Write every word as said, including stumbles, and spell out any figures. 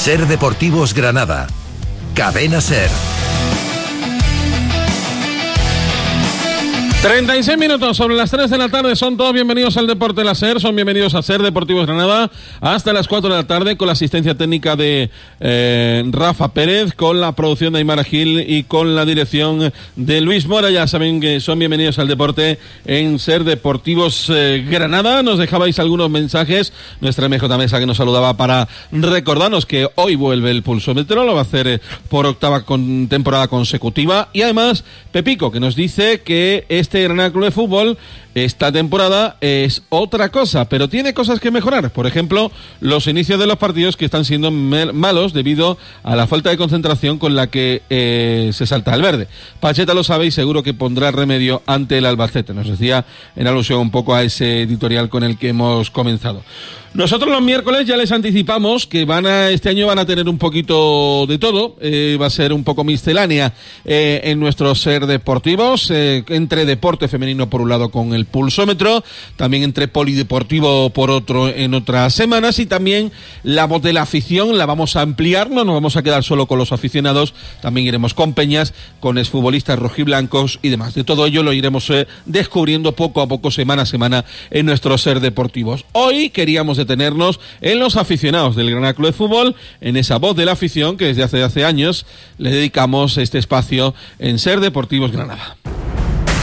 Ser Deportivos Granada. Cadena Ser. treinta y seis minutos sobre las tres de la tarde, son todos bienvenidos al Deporte de la Ser, son bienvenidos a Ser Deportivos Granada hasta las cuatro de la tarde con la asistencia técnica de eh, Rafa Pérez, con la producción de Aymara Gil y con la dirección de Luis Mora. Ya saben que son bienvenidos al deporte en Ser Deportivos eh, Granada. Nos dejabais algunos mensajes, nuestra M J Mesa que nos saludaba para recordarnos que hoy vuelve el pulsómetro, lo va a hacer eh, por octava con, temporada consecutiva, y además Pepico que nos dice que este Este Granada Club de Fútbol esta temporada es otra cosa, pero tiene cosas que mejorar. Por ejemplo, los inicios de los partidos que están siendo malos debido a la falta de concentración con la que eh, se salta al verde. Pacheta lo sabe y seguro que pondrá remedio ante el Albacete. Nos decía en alusión un poco a ese editorial con el que hemos comenzado. Nosotros los miércoles ya les anticipamos que van a este año van a tener un poquito de todo, eh, va a ser un poco miscelánea eh, en nuestros Ser Deportivos, eh, entre deporte femenino por un lado con el pulsómetro, también entre polideportivo por otro en otras semanas, y también la voz de la afición la vamos a ampliar, no nos vamos a quedar solo con los aficionados, también iremos con peñas, con exfutbolistas rojiblancos y demás. De todo ello lo iremos eh, descubriendo poco a poco, semana a semana en nuestros Ser Deportivos. Hoy queríamos detenernos en los aficionados del Granada Club de Fútbol, en esa voz de la afición que desde hace, hace años le dedicamos este espacio en Ser Deportivos Granada.